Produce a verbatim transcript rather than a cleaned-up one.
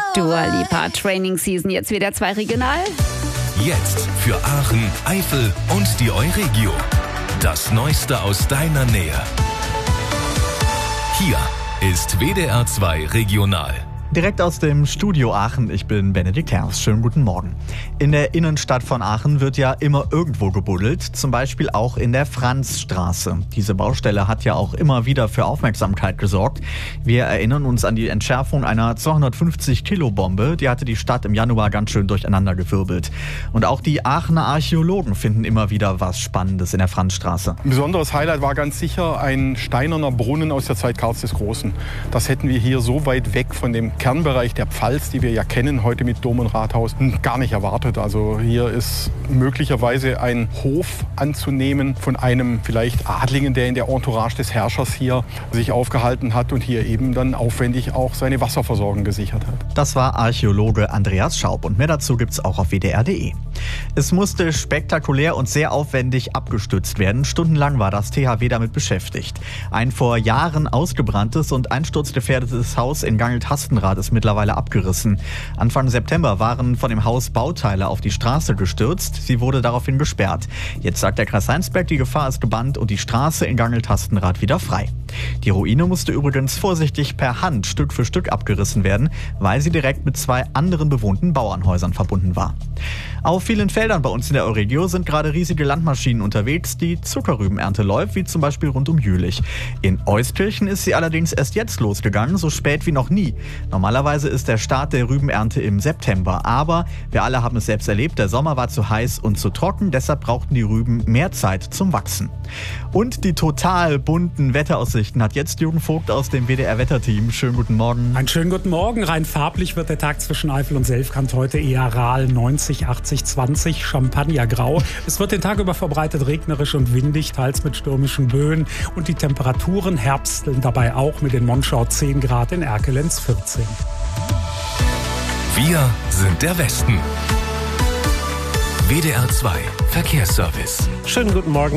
Dua Lipa, Training Season, jetzt wieder zwei regional. Jetzt für Aachen, Eifel und die Euregio. Das Neueste aus deiner Nähe. Hier ist W D R zwei Regional. Direkt aus dem Studio Aachen, ich bin Benedikt Herrs. Schönen guten Morgen. In der Innenstadt von Aachen wird ja immer irgendwo gebuddelt, zum Beispiel auch in der Franzstraße. Diese Baustelle hat ja auch immer wieder für Aufmerksamkeit gesorgt. Wir erinnern uns an die Entschärfung einer zweihundertfünfzig Kilo Bombe, die hatte die Stadt im Januar ganz schön durcheinandergewirbelt. Und auch die Aachener Archäologen finden immer wieder was Spannendes in der Franzstraße. Ein besonderes Highlight war ganz sicher ein steinerner Brunnen aus der Zeit Karls des Großen. Das hätten wir hier so weit weg von dem Kernbereich der Pfalz, die wir ja kennen, heute mit Dom und Rathaus, gar nicht erwartet. Also hier ist möglicherweise ein Hof anzunehmen von einem vielleicht Adligen, der in der Entourage des Herrschers hier sich aufgehalten hat und hier eben dann aufwendig auch seine Wasserversorgung gesichert hat. Das war Archäologe Andreas Schaub und mehr dazu gibt's auch auf W D R punkt de. Es musste spektakulär und sehr aufwendig abgestützt werden. Stundenlang war das T H W damit beschäftigt. Ein vor Jahren ausgebranntes und einsturzgefährdetes Haus in Gangelt-Hastenrath ist mittlerweile abgerissen. Anfang September waren von dem Haus Bauteile auf die Straße gestürzt. Sie wurde daraufhin gesperrt. Jetzt sagt der Kreis Heinsberg, die Gefahr ist gebannt und die Straße in Gangelt-Hastenrath wieder frei. Die Ruine musste übrigens vorsichtig per Hand Stück für Stück abgerissen werden, weil sie direkt mit zwei anderen bewohnten Bauernhäusern verbunden war. Auf vielen Feldern bei uns in der Euregio sind gerade riesige Landmaschinen unterwegs, die Zuckerrübenernte läuft, wie zum Beispiel rund um Jülich. In Euskirchen ist sie allerdings erst jetzt losgegangen, so spät wie noch nie. Normalerweise ist der Start der Rübenernte im September, aber wir alle haben es selbst erlebt, der Sommer war zu heiß und zu trocken, deshalb brauchten die Rüben mehr Zeit zum Wachsen. Und die total bunten Wetteraussichten hat jetzt Jürgen Vogt aus dem W D R-Wetterteam. Schönen guten Morgen. Einen schönen guten Morgen. Rein farblich wird der Tag zwischen Eifel und Selfkant heute eher Rahl neunzig, achtzig, zwanzig, Champagnergrau. Es wird den Tag über verbreitet regnerisch und windig, teils mit stürmischen Böen. Und die Temperaturen herbsteln dabei auch mit in Monschau zehn Grad, in Erkelenz vierzehn. Wir sind der Westen. W D R zwei Verkehrsservice. Schönen guten Morgen.